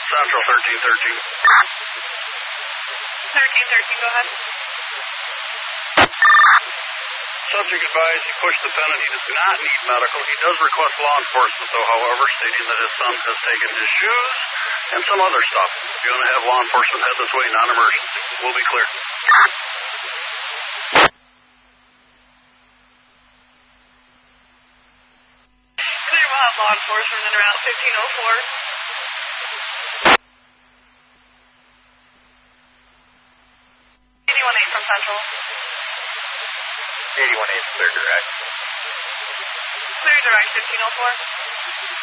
Central 1313. 1313, go ahead. Subject advised he pushed the pen and he does not need medical. He does request law enforcement, though, however, stating that his son has taken his shoes and some other stuff. If you want to have law enforcement head this way, non-emergency. We'll be clear. Clear, we'll have law enforcement in around 1504. 818 from Central. 818, clear direct. Clear direct, 1504.